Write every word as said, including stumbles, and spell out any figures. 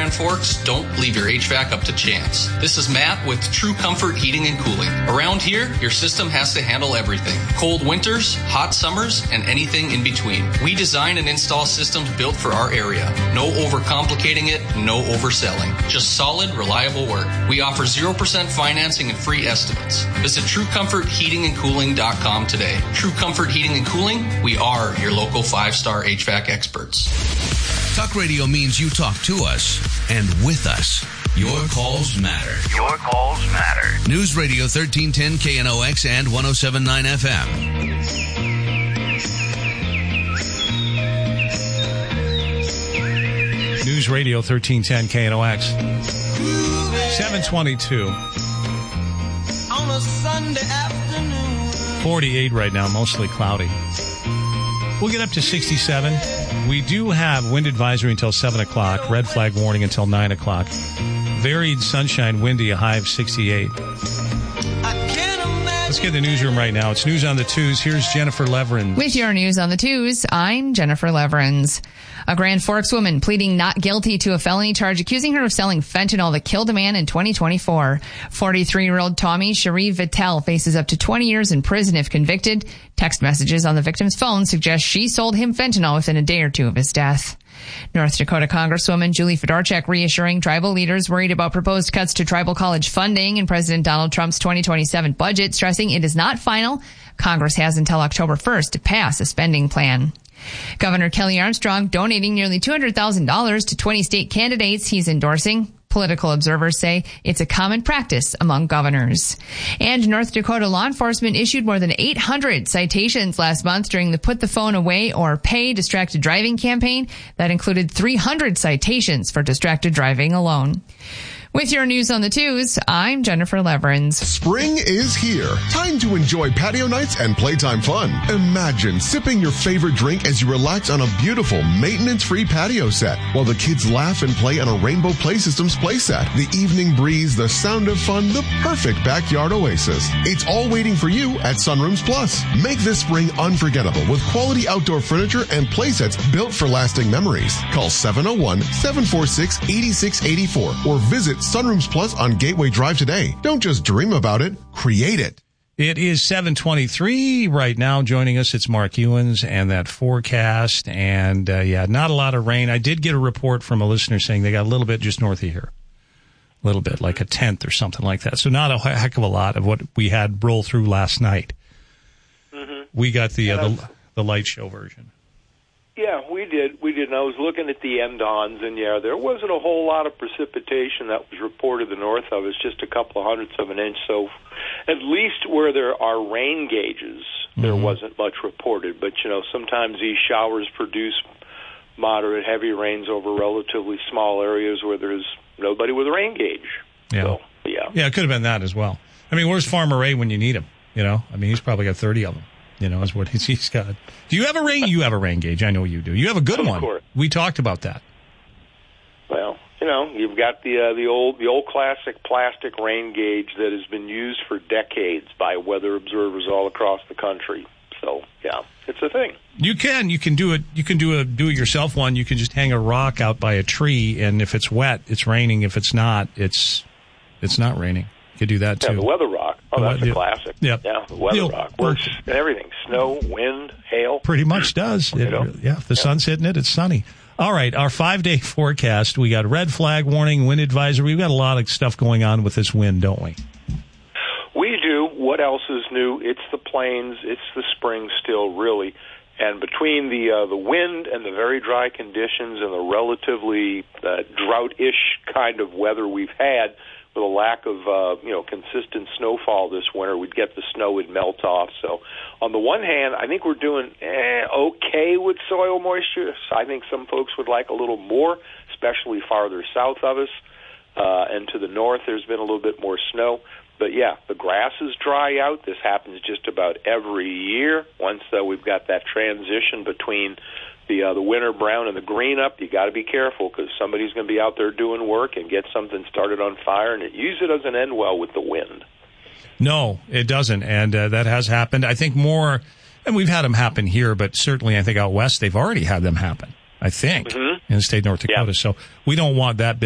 Grand Forks, don't leave your H V A C up to chance. This is Matt with True Comfort Heating and Cooling. Around here, your system has to handle everything. Cold winters, hot summers, and anything in between. We design and install systems built for our area. No overcomplicating it, no overselling. Just solid, reliable work. We offer zero percent financing and free estimates. Visit true comfort heating and cooling dot com today. True Comfort Heating and Cooling, we are your local five-star H V A C experts. Talk radio means you talk to us and with us. Your calls matter. Your calls matter. News Radio thirteen ten K N O X and one oh seven point nine F M. News Radio thirteen ten K N O X. seven twenty-two. On a Sunday afternoon. forty-eight right now, mostly cloudy. We'll get up to sixty-seven. We do have wind advisory until seven o'clock, red flag warning until nine o'clock. Varied sunshine, windy, a high of sixty-eight. Let's get the newsroom right now. It's News on the Twos. Here's Jennifer Leverins. With your News on the Twos, I'm Jennifer Leverins. A Grand Forks woman pleading not guilty to a felony charge accusing her of selling fentanyl that killed a man in twenty twenty-four. forty-three-year-old Tommy Cherie Vittel faces up to twenty years in prison if convicted. Text messages on the victim's phone suggest she sold him fentanyl within a day or two of his death. North Dakota Congresswoman Julie Fedorchak reassuring tribal leaders worried about proposed cuts to tribal college funding in President Donald Trump's twenty twenty-seven budget, stressing it is not final. Congress has until October first to pass a spending plan. Governor Kelly Armstrong donating nearly two hundred thousand dollars to twenty state candidates he's endorsing. Political observers say it's a common practice among governors. And North Dakota law enforcement issued more than eight hundred citations last month during the Put the Phone Away or Pay Distracted Driving campaign. That included three hundred citations for distracted driving alone. With your News on the Twos, I'm Jennifer Leverins. Spring is here. Time to enjoy patio nights and playtime fun. Imagine sipping your favorite drink as you relax on a beautiful maintenance-free patio set while the kids laugh and play on a Rainbow Play Systems play set. The evening breeze, the sound of fun, the perfect backyard oasis. It's all waiting for you at Sunrooms Plus. Make this spring unforgettable with quality outdoor furniture and play sets built for lasting memories. Call seven oh one, seven four six, eight six eight four or visit Sunrooms Plus on Gateway Drive today. Don't just dream about it, create it. It is seven twenty-three right now. Joining us, it's Mark Ewens and that forecast. And, uh, yeah, not a lot of rain. I did get a report from a listener saying they got a little bit just north of here. A little bit, like a tenth or something like that. So not a heck of a lot of what we had roll through last night. Mm-hmm. We got the, uh, the the light show version. Yeah, we did. We did. And I was looking at the end-ons, and, yeah, there wasn't a whole lot of precipitation that was reported the north of us, just a couple of hundredths of an inch. So at least where there are rain gauges, there mm-hmm. wasn't much reported. But, you know, sometimes these showers produce moderate, heavy rains over relatively small areas where there's nobody with a rain gauge. Yeah. So, yeah. Yeah, it could have been that as well. I mean, where's Farmer Ray when you need him? You know, I mean, he's probably got thirty of them. You know, is what he's, he's got. Do you have a rain? You have a rain gauge. I know you do. You have a good of one. Course. We talked about that. Well, you know, you've got the uh, the old the old classic plastic rain gauge that has been used for decades by weather observers all across the country. So, yeah, it's a thing. You can you can do it. You can do a do it yourself one. You can just hang a rock out by a tree, and if it's wet, it's raining. If it's not, it's it's not raining. You could do that too. Yeah, the weather rock. Oh, that's a classic. Yep. Yeah, the weather You'll, rock works and everything. Snow, wind, hail. Pretty much does. It, yeah, if the yeah. sun's hitting it, it's sunny. All right, our five-day forecast. We got red flag warning, wind advisory. We've got a lot of stuff going on with this wind, don't we? We do. What else is new? It's the plains. It's the spring still, really. And between the uh, the wind and the very dry conditions and the relatively uh, drought-ish kind of weather we've had, with a lack of, uh, you know, consistent snowfall this winter, we'd get the snow would melt off. So on the one hand, I think we're doing eh, okay with soil moisture. I think some folks would like a little more, especially farther south of us. Uh, and to the north, there's been a little bit more snow. But, yeah, the grasses dry out. This happens just about every year. Once, though, we've got that transition between the uh, the winter brown and the green up, you got to be careful because somebody's going to be out there doing work and get something started on fire, and it usually doesn't end well with the wind. No, it doesn't, and uh, that has happened. I think more, and we've had them happen here, but certainly I think out west they've already had them happen, I think, mm-hmm. in the state of North Dakota. Yeah. So we don't want that